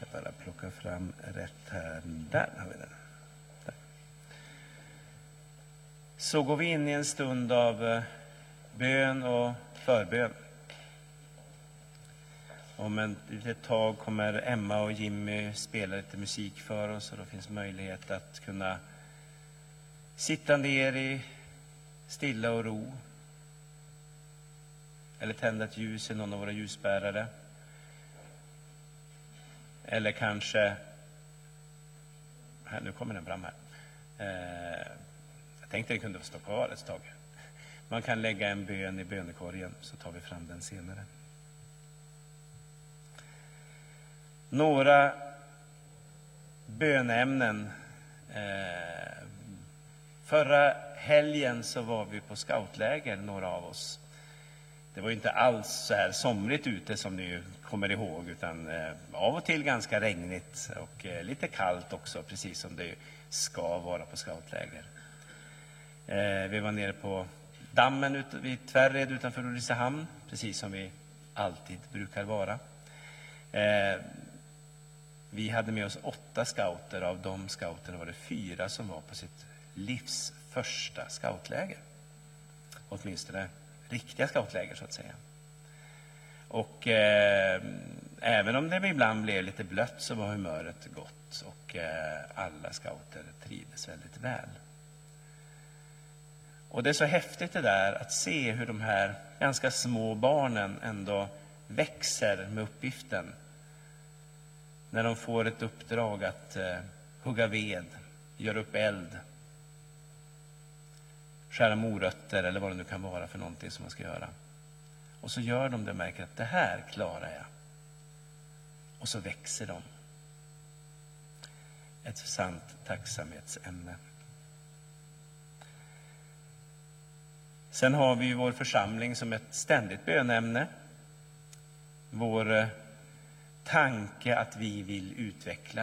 bara plocka fram rätt här. Där har vi den. Där. Så går vi in i en stund av bön och förbön. Om ett litet tag kommer Emma och Jimmy spela lite musik för oss, och då finns möjlighet att kunna sitta ner i stilla och ro. Eller tända ett ljus i någon av våra ljusbärare. Eller kanske, nu kommer den fram här. Jag tänkte det kunde få stå kvar ett tag. Man kan lägga en bön i bönekorgen, så tar vi fram den senare. Några bönämnen. Förra helgen så var vi på scoutläger, några av oss. Det var ju inte alls så här somrigt ute som ni kommer ihåg, utan av och till ganska regnigt och lite kallt också, precis som det ska vara på scoutläger. Vi var nere på dammen vid Tvärred utanför Ulricehamn, precis som vi alltid brukar vara. Vi hade med oss 8 scouter. Av de scouterna var det 4 som var på sitt livs första scoutläger. Åtminstone riktiga scoutläger, så att säga. Och även om det ibland blev lite blött, så var humöret gott. Och alla scouter trivdes väldigt väl. Och det är så häftigt det där att se hur de här ganska små barnen ändå växer med uppgiften. När de får ett uppdrag att hugga ved, göra upp eld, skära morötter eller vad det nu kan vara för någonting som man ska göra. Och så gör de det och märker att det här klarar jag. Och så växer de. Ett sant tacksamhetsämne. Sen har vi vår församling som ett ständigt bönämne. Vår tanke att vi vill utveckla